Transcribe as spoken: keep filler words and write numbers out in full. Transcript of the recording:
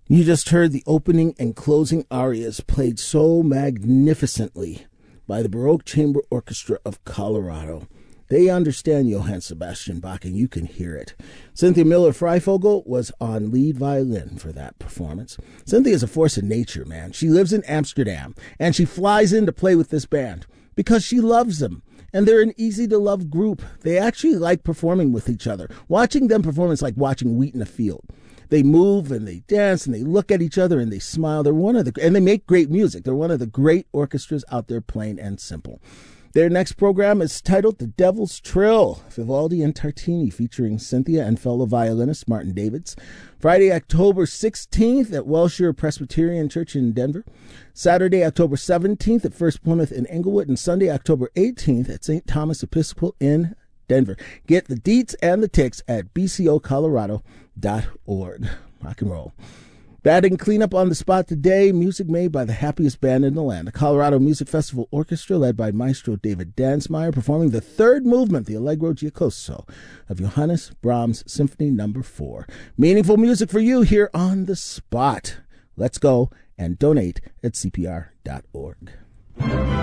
You just heard the opening and closing arias played so magnificently by the Baroque Chamber Orchestra of Colorado. They understand Johann Sebastian Bach, and you can hear it. Cynthia Miller-Freifogel was on lead violin for that performance. Cynthia is a force of nature, man. She lives in Amsterdam, and she flies in to play with this band because she loves them. And they're an easy-to-love group. They actually like performing with each other. Watching them perform is like watching wheat in a field. They move and they dance and they look at each other and they smile. They're one of the and they make great music. They're one of the great orchestras out there, plain and simple. Their next program is titled The Devil's Trill, Vivaldi and Tartini, featuring Cynthia and fellow violinist Martin Davids. Friday, October sixteenth at Welsher Presbyterian Church in Denver. Saturday, October seventeenth at First Plymouth in Englewood. And Sunday, October eighteenth at Saint Thomas Episcopal in Denver. Get the deets and the ticks at b c o colorado dot org. Rock and roll. Batting cleanup on the spot today, music made by the happiest band in the land, the Colorado Music Festival Orchestra, led by Maestro David Dansmeyer, performing the third movement, the Allegro Giacoso, of Johannes Brahms Symphony Number four. Meaningful music for you here on the spot. Let's go and donate at c p r dot org.